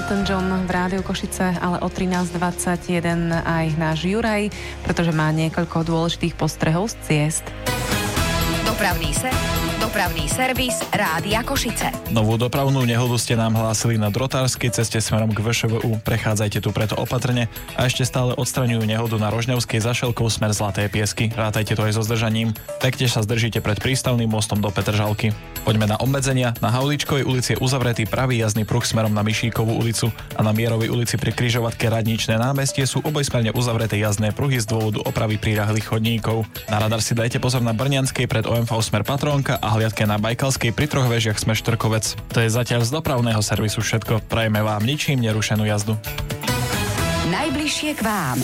Elton John v Rádiu Košice, ale o 13:21 aj náš Juraj, pretože má niekoľko dôležitých postrehov z ciest. Dopravný servis Rádia Košice. Novú dopravnú nehodu ste nám hlásili na Drotárskej ceste smerom k VŠVU. Prechádzajte tu preto opatrne a ešte stále odstraňujú nehodu na Rožňavskej za Šelkou smer Zlaté Piesky. Rátajte to aj so zdržaním. Taktiež sa zdržíte pred prístavným mostom do Petržalky. Poďme na obmedzenia. Na Havlíčkovej ulici je uzavretý pravý jazdný pruh smerom na Mišíkovú ulicu a na Mierovej ulici pri križovatke Radničné námestie sú obojsmerne uzavreté jazdné pruhy z dôvodu opravy priľahlých chodníkov. Na radar si dajte pozor na Brňanskej pred OMV smer Patrónka a hliadke na Bajkalskej pri Troch vežiach sme Štrkovec. To je zatiaľ z dopravného servisu všetko. Prajeme vám ničím nerušenú jazdu. Najbližšie k vám.